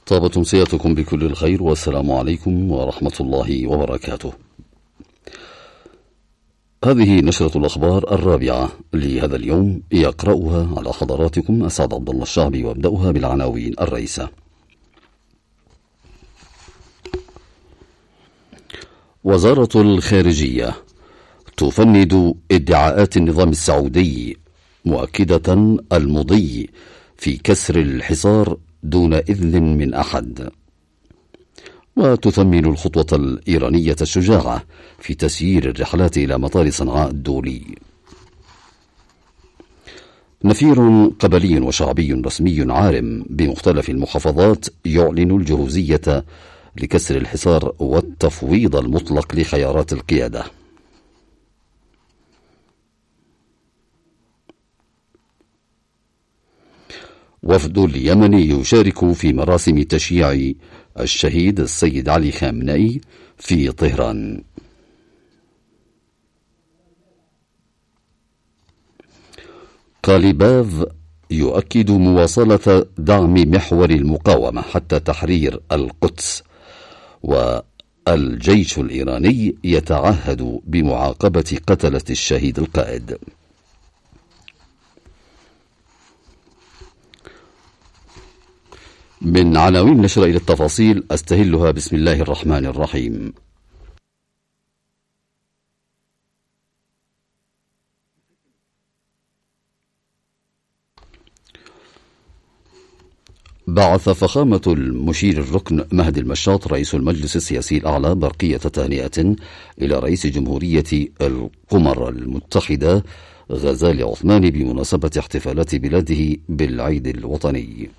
طابت أمسيتكم بكل الخير، والسلام عليكم ورحمة الله وبركاته. هذه نشرة الأخبار الرابعة لهذا اليوم، يقرأها على حضراتكم أسعد عبد الله الشعبي، وابدأها بالعناوين الرئيسة. وزارة الخارجية تفند ادعاءات النظام السعودي، مؤكدة المضي في كسر الحصار دون إذن من أحد، وتثمن الخطوة الإيرانية الشجاعة في تسيير الرحلات إلى مطار صنعاء الدولي. نفير قبلي وشعبي رسمي عارم بمختلف المحافظات يعلن الجهوزية لكسر الحصار والتفويض المطلق لخيارات القيادة. وفد اليمن يشارك في مراسم تشييع الشهيد السيد علي خامنئي في طهران. قاليباف يؤكد مواصلة دعم محور المقاومة حتى تحرير القدس، والجيش الإيراني يتعهد بمعاقبة قتلة الشهيد القائد. من عناوين نشر إلى التفاصيل، أستهلها بسم الله الرحمن الرحيم. بعث فخامة المشير الركن مهدي المشاط رئيس المجلس السياسي الأعلى برقية تهنئة إلى رئيس جمهورية القمر المتحدة غزالي عثمان بمناسبة احتفالات بلاده بالعيد الوطني.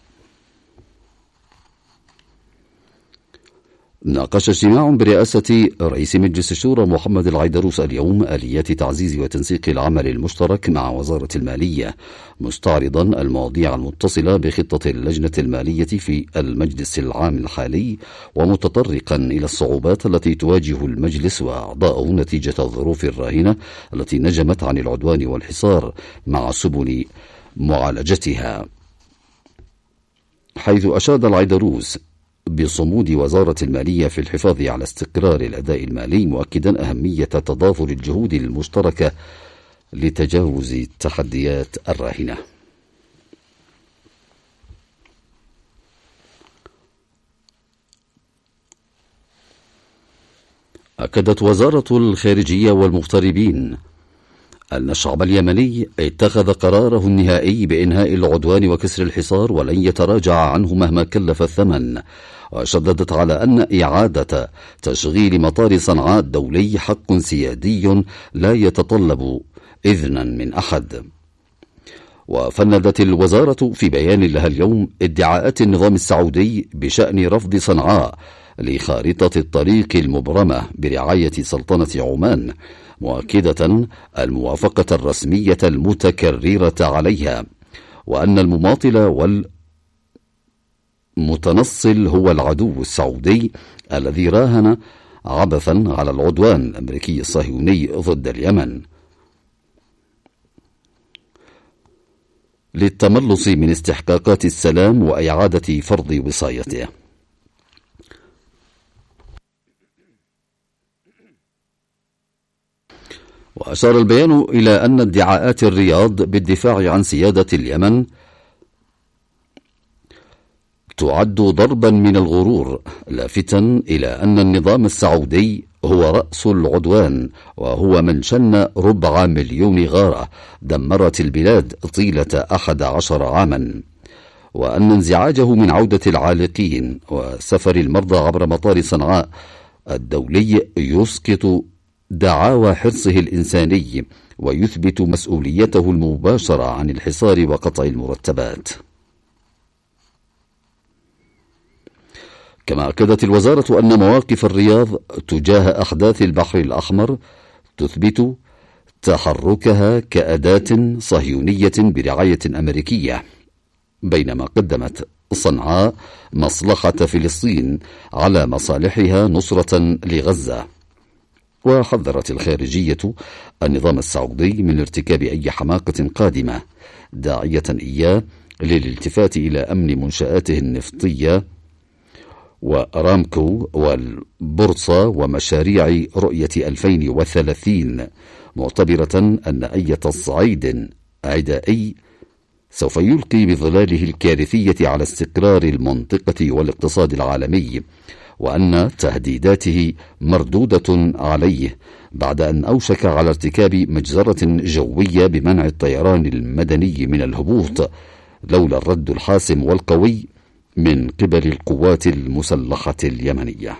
ناقش اجتماع برئاسة رئيس مجلس الشورى محمد العيدروس اليوم آليات تعزيز وتنسيق العمل المشترك مع وزارة المالية، مستعرضا المواضيع المتصلة بخطة اللجنة المالية في المجلس العام الحالي، ومتطرقا إلى الصعوبات التي تواجه المجلس وأعضاءه نتيجة الظروف الراهنة التي نجمت عن العدوان والحصار مع سبل معالجتها، حيث أشاد العيدروس بصمود وزارة المالية في الحفاظ على استقرار الأداء المالي، مؤكدا أهمية تضافر الجهود المشتركة لتجاوز التحديات الراهنة. أكدت وزارة الخارجية والمغتربين أن الشعب اليمني اتخذ قراره النهائي بإنهاء العدوان وكسر الحصار ولن يتراجع عنه مهما كلف الثمن، وشددت على أن إعادة تشغيل مطار صنعاء الدولي حق سيادي لا يتطلب إذنا من أحد. وفندت الوزارة في بيان لها اليوم ادعاءات النظام السعودي بشأن رفض صنعاء لخارطة الطريق المبرمة برعاية سلطنة عمان، مؤكدة الموافقة الرسمية المتكررة عليها، وأن المماطل والمتنصل هو العدو السعودي الذي راهن عبثا على العدوان الأمريكي الصهيوني ضد اليمن للتملص من استحقاقات السلام وإعادة فرض وصايته. وأشار البيان إلى أن ادعاءات الرياض بالدفاع عن سيادة اليمن تعد ضربا من الغرور، لافتا إلى أن النظام السعودي هو رأس العدوان، وهو من شن 4 مليون غارة دمرت البلاد طيلة 11 عاما، وأن انزعاجه من عودة العالقين وسفر المرضى عبر مطار صنعاء الدولي يسقط دعاوى حرصه الإنساني ويثبت مسؤوليته المباشرة عن الحصار وقطع المرتبات. كما أكدت الوزارة أن مواقف الرياض تجاه أحداث البحر الأحمر تثبت تحركها كأداة صهيونية برعاية أمريكية، بينما قدمت صنعاء مصلحة فلسطين على مصالحها نصرة لغزة. وحذرت الخارجية النظام السعودي من ارتكاب أي حماقة قادمة، داعية إياه للالتفات إلى أمن منشآته النفطية وأرامكو والبورصة ومشاريع رؤية 2030، معتبرة أن أي تصعيد عدائي سوف يلقي بظلاله الكارثية على استقرار المنطقة والاقتصاد العالمي، وأن تهديداته مردودة عليه بعد أن أوشك على ارتكاب مجزرة جوية بمنع الطيران المدني من الهبوط لولا الرد الحاسم والقوي من قبل القوات المسلحة اليمنية.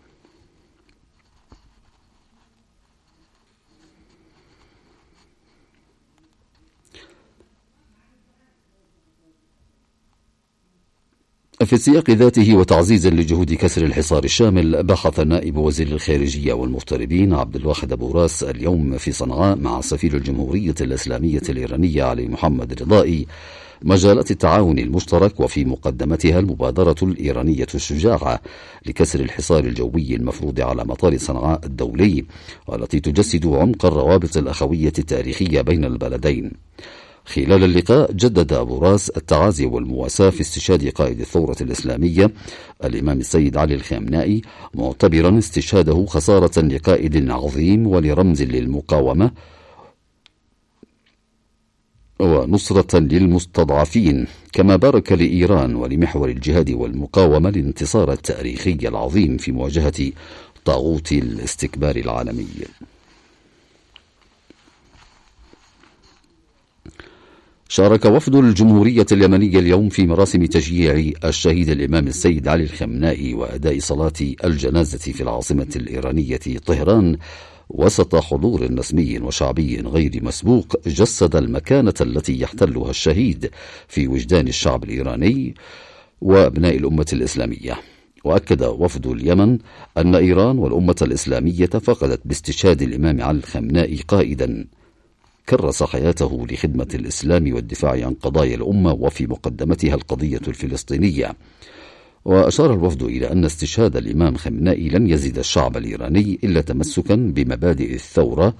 في السياق ذاته وتعزيزا لجهود كسر الحصار الشامل، بحث نائب وزير الخارجية والمغتربين عبد الواحد أبو راس اليوم في صنعاء مع سفير الجمهورية الإسلامية الإيرانية علي محمد رضائي مجالات التعاون المشترك، وفي مقدمتها المبادرة الإيرانية الشجاعة لكسر الحصار الجوي المفروض على مطار صنعاء الدولي، والتي تجسد عمق الروابط الأخوية التاريخية بين البلدين. خلال اللقاء جدد أبو راس التعازي والمواساة في استشهاد قائد الثورة الإسلامية الإمام السيد علي الخامنائي، معتبرا استشهاده خسارة لقائد عظيم ولرمز للمقاومة ونصرة للمستضعفين، كما بارك لإيران ولمحور الجهاد والمقاومة الانتصار التاريخي العظيم في مواجهة طاغوت الاستكبار العالمي. شارك وفد الجمهورية اليمنية اليوم في مراسم تشييع الشهيد الإمام السيد علي الخامنائي وأداء صلاة الجنازة في العاصمة الإيرانية طهران، وسط حضور رسمي وشعبي غير مسبوق جسد المكانة التي يحتلها الشهيد في وجدان الشعب الإيراني وأبناء الأمة الإسلامية. وأكد وفد اليمن أن إيران والأمة الإسلامية فقدت باستشهاد الإمام علي الخامنائي قائدا كرس حياته لخدمة الإسلام والدفاع عن قضايا الأمة وفي مقدمتها القضية الفلسطينية. وأشار الوفد إلى أن استشهاد الإمام خامنائي لن يزيد الشعب الإيراني إلا تمسكا بمبادئ الثورة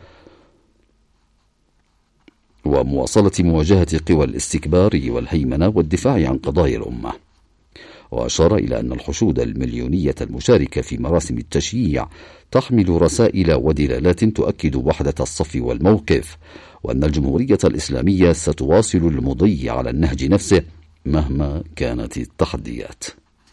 ومواصلة مواجهة قوى الاستكبار والهيمنة والدفاع عن قضايا الأمة. وأشار إلى أن الحشود المليونية المشاركة في مراسم التشييع تحمل رسائل ودلالات تؤكد وحدة الصف والموقف، وأن الجمهورية الإسلامية ستواصل المضي على النهج نفسه مهما كانت التحديات.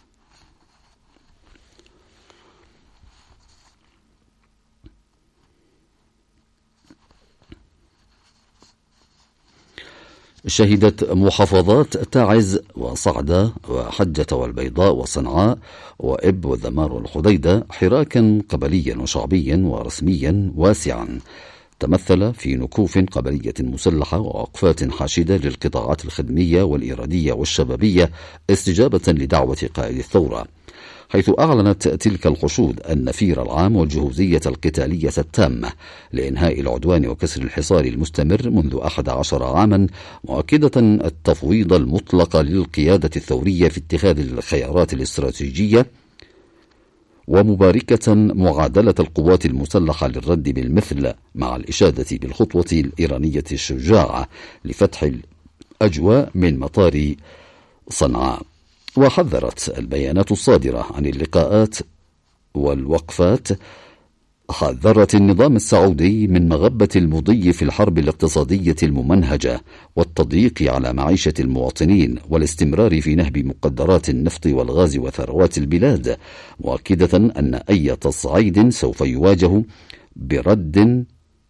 شهدت محافظات تعز وصعدة وحجة والبيضاء وصنعاء وإب والذمار والحديدة حراكا قبليا وشعبيا ورسميا واسعا تمثل في نكوف قبلية مسلحة ووقفات حاشدة للقطاعات الخدمية والإرادية والشبابية استجابة لدعوة قائد الثورة، حيث أعلنت تلك الحشود النفير العام والجهوزية القتالية التامة لإنهاء العدوان وكسر الحصار المستمر منذ 11 عاما، مؤكدة التفويض المطلق للقيادة الثورية في اتخاذ الخيارات الاستراتيجية، ومباركة معادلة القوات المسلحة للرد بالمثل مع الإشادة بالخطوة الإيرانية الشجاعة لفتح الأجواء من مطار صنعاء. وحذرت البيانات الصادرة عن اللقاءات والوقفات حذرت النظام السعودي من مغبة المضي في الحرب الاقتصادية الممنهجة والتضييق على معيشة المواطنين والاستمرار في نهب مقدرات النفط والغاز وثروات البلاد، مؤكدة أن أي تصعيد سوف يواجه برد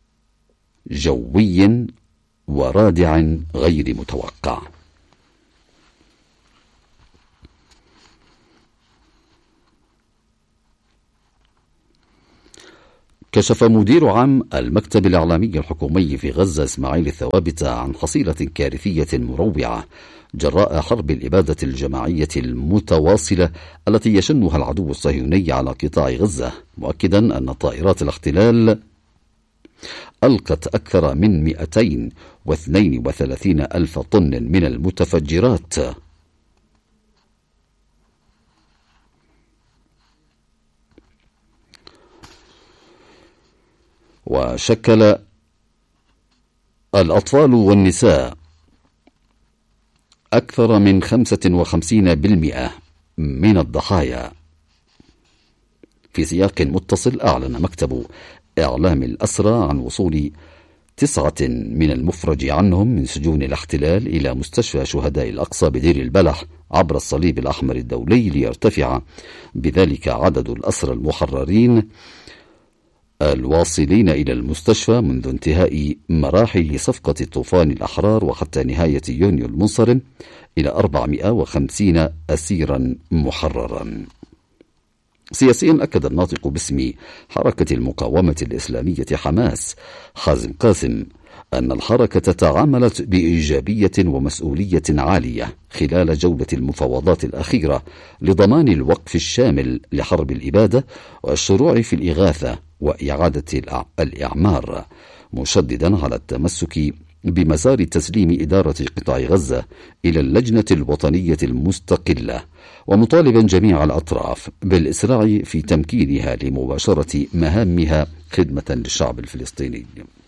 جوي ورادع غير متوقع. كشف مدير عام المكتب الإعلامي الحكومي في غزة إسماعيل الثوابت عن حصيلة كارثية مروعة جراء حرب الإبادة الجماعية المتواصلة التي يشنها العدو الصهيوني على قطاع غزة، مؤكدا أن طائرات الاحتلال ألقت أكثر من 232 ألف طن من المتفجرات وشكل الأطفال والنساء أكثر من 55% من الضحايا. في سياق متصل، أعلن مكتب إعلام الأسرى عن وصول 9 من المفرج عنهم من سجون الاحتلال إلى مستشفى شهداء الأقصى بدير البلح عبر الصليب الأحمر الدولي، ليرتفع بذلك عدد الأسرى المحررين الواصلين إلى المستشفى منذ انتهاء مراحل صفقة الطوفان الأحرار وحتى نهاية يونيو المنصرم إلى 450 أسيرا محررا. سياسيا، أكد الناطق باسم حركة المقاومة الإسلامية حماس حازم قاسم أن الحركة تعاملت بإيجابية ومسؤولية عالية خلال جولة المفاوضات الأخيرة لضمان الوقف الشامل لحرب الإبادة والشروع في الإغاثة وإعادة الإعمار، مشددا على التمسك بمسار تسليم إدارة قطاع غزة إلى اللجنة الوطنية المستقلة، ومطالبا جميع الأطراف بالإسراع في تمكينها لمباشرة مهامها خدمة للشعب الفلسطيني.